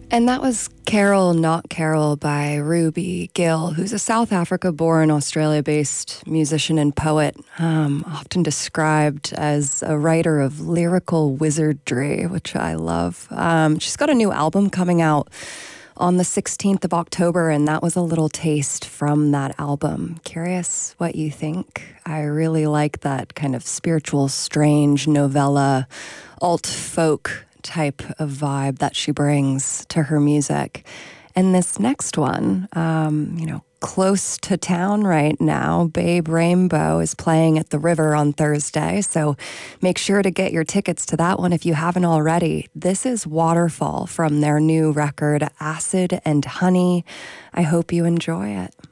And that was Carol Not Carol by Ruby Gill, who's a South Africa-born, Australia-based musician and poet, often described as a writer of lyrical wizardry, which I love. She's got a new album coming out on the 16th of October, and that was a little taste from that album. Curious what you think. I really like that kind of spiritual, strange novella, alt folk type of vibe that she brings to her music. And this next one, close to town right now, Babe Rainbow is playing at the River on Thursday, so make sure to get your tickets to that one if you haven't already. This is Waterfall from their new record, Acid and Honey. I hope you enjoy it.